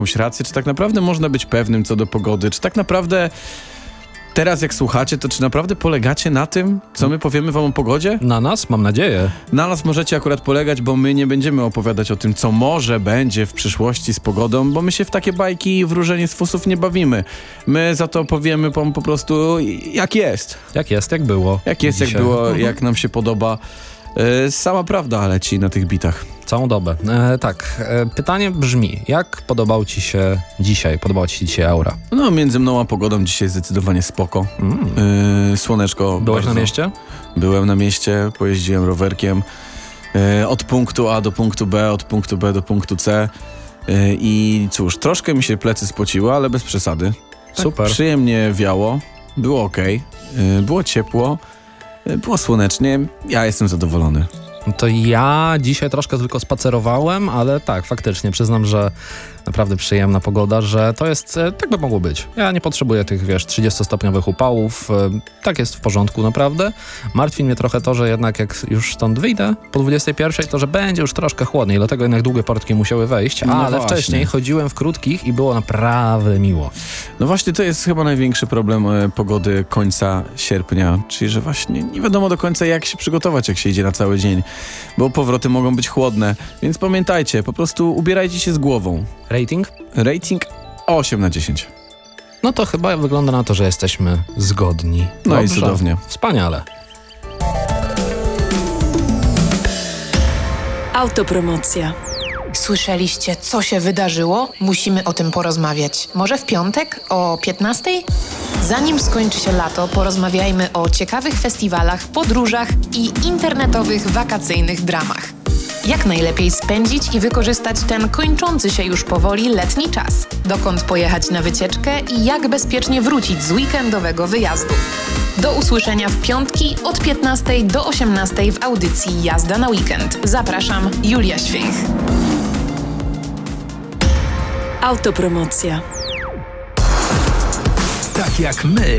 jakąś rację? Czy tak naprawdę można być pewnym co do pogody? Czy tak naprawdę teraz jak słuchacie, to czy naprawdę polegacie na tym, co my powiemy wam o pogodzie? Na nas? Mam nadzieję. Na nas możecie akurat polegać, bo my nie będziemy opowiadać o tym, co może będzie w przyszłości z pogodą, bo my się w takie bajki i wróżenie z fusów nie bawimy. My za to powiemy wam po prostu jak jest. Jak jest, jak było. Jak jest, Dzisiaj. jak było, jak nam się podoba. Sama prawda leci na tych bitach. Całą dobę. Pytanie brzmi, jak podobała ci się dzisiaj aura? No, między mną a pogodą dzisiaj zdecydowanie spoko. Słoneczko. Byłeś bardzo. na mieście? Byłem na mieście, pojeździłem rowerkiem od punktu A do punktu B, od punktu B do punktu C. I cóż, troszkę mi się plecy spociły, ale bez przesady. Tak Super. Przyjemnie wiało, było okej, było ciepło, było słonecznie, ja jestem zadowolony. To ja dzisiaj troszkę tylko spacerowałem, ale tak, faktycznie przyznam, że naprawdę przyjemna pogoda, że to jest, tak by mogło być. Ja nie potrzebuję tych, 30-stopniowych upałów, tak jest w porządku naprawdę. Martwi mnie trochę to, że jednak jak już stąd wyjdę po 21, to że będzie już troszkę chłodniej, dlatego jednak długie portki musiały wejść, No ale właśnie. wcześniej chodziłem w krótkich i było naprawdę miło. No właśnie, to jest chyba największy problem pogody końca sierpnia, czyli że właśnie nie wiadomo do końca jak się przygotować, jak się idzie na cały dzień, bo powroty mogą być chłodne, więc pamiętajcie, po prostu ubierajcie się z głową. Rating? Rating 8/10. No to chyba wygląda na to, że jesteśmy zgodni. No i Dobrze. cudownie. Wspaniale. Autopromocja. Słyszeliście, co się wydarzyło? Musimy o tym porozmawiać. Może w piątek o 15:00? Zanim skończy się lato, porozmawiajmy o ciekawych festiwalach, podróżach i internetowych wakacyjnych dramach. Jak najlepiej spędzić i wykorzystać ten kończący się już powoli letni czas? Dokąd pojechać na wycieczkę i jak bezpiecznie wrócić z weekendowego wyjazdu? Do usłyszenia w piątki od 15:00 do 18:00 w audycji Jazda na weekend. Zapraszam, Julia Święch. Autopromocja. Tak jak my.